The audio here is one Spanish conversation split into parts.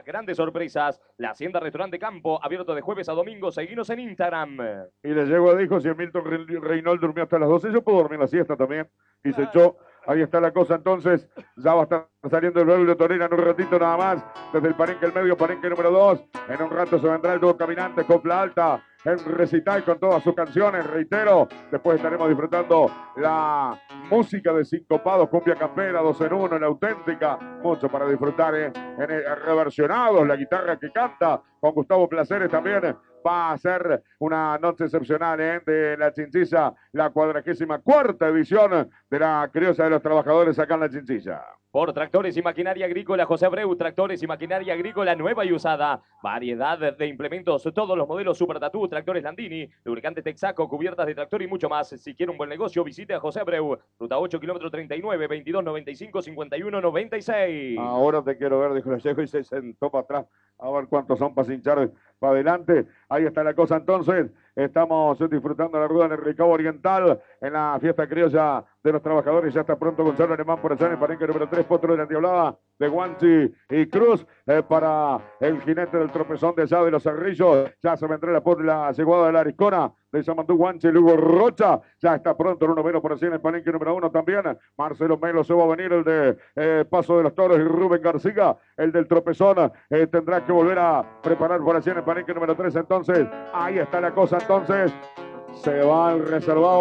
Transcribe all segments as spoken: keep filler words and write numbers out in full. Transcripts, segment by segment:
grandes sorpresas. La Hacienda Restaurante Campo, abierto de jueves a domingo. Seguinos en Instagram. Y le llegó, dijo, si el Milton Reynolds durmió hasta las doce, yo puedo dormir la siesta también. Y se echó. Ahí está la cosa entonces, ya va a estar saliendo el Braulio Torena en un ratito nada más, desde el palenque el medio, palenque número dos, en un rato se vendrá el dúo caminante, copla alta, en recital con todas sus canciones, reitero, después estaremos disfrutando la música de Sincopados, cumbia campera, dos en uno, en auténtica, mucho para disfrutar, eh, en el, reversionados, la guitarra que canta, con Gustavo Placeres también, va a ser una noche excepcional ¿eh? de la Chinchilla, la cuadragésima cuarta edición de la Criolla de los Trabajadores acá en la Chinchilla. Por Tractores y Maquinaria Agrícola José Abreu, Tractores y Maquinaria Agrícola nueva y usada. Variedad de implementos, todos los modelos Super Tatú, Tractores Landini, lubricantes Texaco, cubiertas de tractor y mucho más. Si quiere un buen negocio, visite a José Abreu. Ruta ocho, kilómetro treinta y nueve, veintidós noventa y cinco, cincuenta y uno noventa y seis. Ahora te quiero ver, dijo el Checo y se sentó para atrás. A ver cuántos son para cinchar para adelante. Ahí está la cosa entonces. Estamos disfrutando la rueda en el Recabo Oriental en la fiesta criolla de los trabajadores. Ya está pronto Gonzalo Alemán por allá en el palenque número tres, potro de la Diablada de Guanchi y Cruz eh, para el jinete del tropezón de allá de los Cerrillos. Ya se vendrá la, la llegada de la Ariscona de Samantú Guanchi, Lugo Rocha. Ya está pronto el uno Melo por allá en el palenque número uno también. Marcelo Melo se va a venir, el de eh, Paso de los Toros y Rubén García, el del tropezón. Eh, tendrá que volver a preparar por allá en el palenque número tres. Entonces, ahí está la cosa. Entonces, se va el reservado.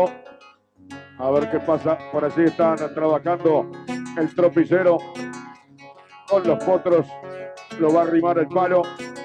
A ver qué pasa. Por allí están trabajando el tropicero con los potros. Lo va a arrimar el palo.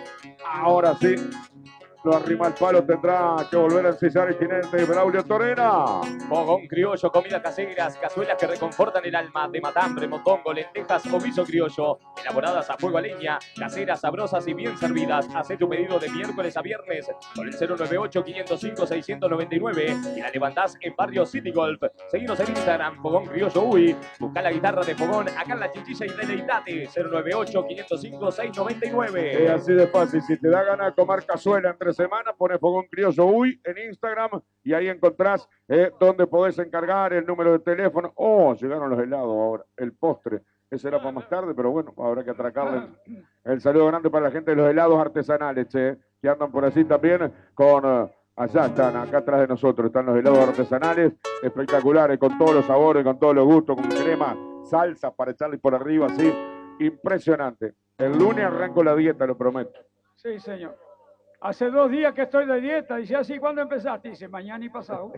Ahora sí. Lo arrima el palo, tendrá que volver a ensillar el jinete Braulio Torena. Fogón criollo, comidas caseras, cazuelas que reconfortan el alma, de matambre, motongo, lentejas o guiso criollo, elaboradas a fuego a leña, caseras, sabrosas y bien servidas. Haz tu pedido de miércoles a viernes con el cero nueve ocho, quinientos cinco, seiscientos noventa y nueve y la levantás en Barrio City Golf. Seguinos en Instagram, Fogón Criollo Uy. Busca la guitarra de Fogón acá en la Chinchilla y deleitate. cero nueve ocho, quinientos cinco, seiscientos noventa y nueve. Es así de fácil. Si te da ganas de comer cazuela entre semana, pone Fogón Criollo Uy en Instagram y ahí encontrás eh, donde podés encargar el número de teléfono. Oh, llegaron los helados ahora, el postre. Ese era para más tarde, pero bueno, habrá que atracarle. El saludo grande para la gente de los helados artesanales, che, que andan por allí también con... Uh, allá están, acá atrás de nosotros, están los helados artesanales, espectaculares, con todos los sabores, con todos los gustos, con crema, salsa para echarle por arriba, así. Impresionante. El lunes arranco la dieta, lo prometo. Sí, señor. Hace dos días que estoy de dieta. Dice, así, ¿cuándo empezaste? Dice, mañana y pasado.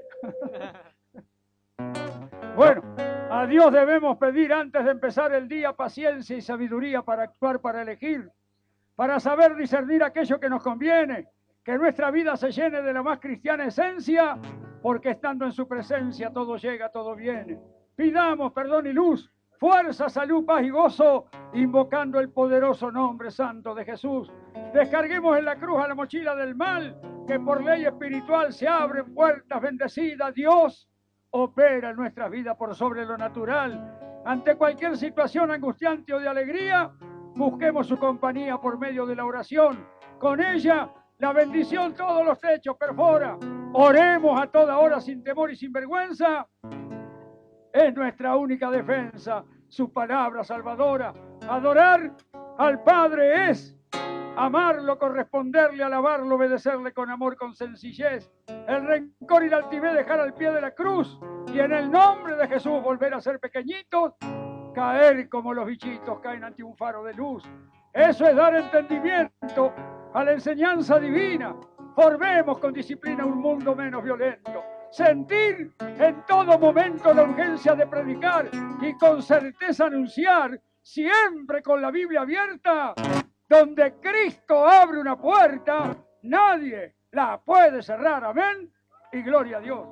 Bueno, a Dios debemos pedir antes de empezar el día paciencia y sabiduría para actuar, para elegir, para saber discernir aquello que nos conviene, que nuestra vida se llene de la más cristiana esencia, porque estando en su presencia todo llega, todo viene. Pidamos perdón y luz, fuerza, salud, paz y gozo, invocando el poderoso nombre santo de Jesús. Descarguemos en la cruz a la mochila del mal, que por ley espiritual se abren puertas bendecidas. Dios opera en nuestras vidas por sobre lo natural. Ante cualquier situación angustiante o de alegría, busquemos su compañía por medio de la oración. Con ella, la bendición todos los techos perfora. Oremos a toda hora sin temor y sin vergüenza. Es nuestra única defensa, su palabra salvadora. Adorar al Padre es amarlo, corresponderle, alabarlo, obedecerle con amor, con sencillez. El rencor y la altivez dejar al pie de la cruz y en el nombre de Jesús volver a ser pequeñitos, caer como los bichitos caen ante un faro de luz. Eso es dar entendimiento a la enseñanza divina. Formemos con disciplina un mundo menos violento. Sentir en todo momento la urgencia de predicar y con certeza anunciar, siempre con la Biblia abierta, donde Cristo abre una puerta, nadie la puede cerrar. Amén y gloria a Dios.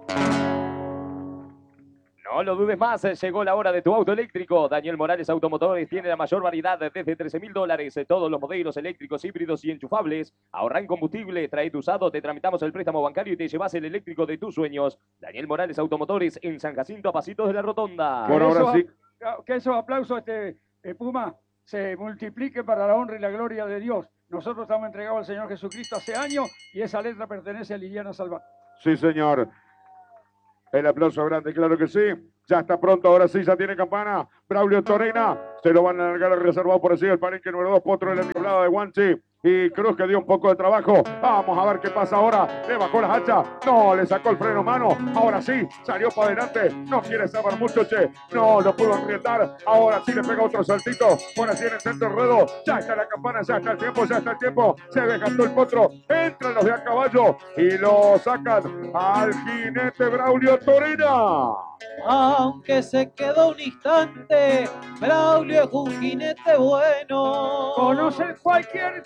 No lo dudes más, llegó la hora de tu auto eléctrico. Daniel Morales Automotores tiene la mayor variedad desde trece mil dólares. Todos los modelos eléctricos, híbridos y enchufables. Ahorra en combustible, trae tu usado, te tramitamos el préstamo bancario y te llevas el eléctrico de tus sueños. Daniel Morales Automotores en San Jacinto, a pasitos de la Rotonda. Bueno, ahora sí. Que esos aplausos, este, eh, Puma, se multipliquen para la honra y la gloria de Dios. Nosotros estamos entregados al Señor Jesucristo hace años y esa letra pertenece a Liliana Salvat. Sí, señor. El aplauso grande, claro que sí. Ya está pronto, ahora sí, ya tiene campana. Braulio Torena, se lo van a largar reservado por así el palenque número dos, Potro de la Niblada de Guanchi. Y Cruz que dio un poco de trabajo. Vamos a ver qué pasa ahora. Le bajó las hachas. No, le sacó el freno mano. Ahora sí, salió para adelante. No quiere saber mucho, che. No, lo pudo enriendar. Ahora sí le pega otro saltito. Por así en el centro del ruedo. Ya está la campana, ya está el tiempo, ya está el tiempo. Se desgastó el Potro. Entran los de a caballo y lo sacan al jinete Braulio Torena. Aunque se quedó un instante, Braulio es un jinete bueno. Conoce cualquier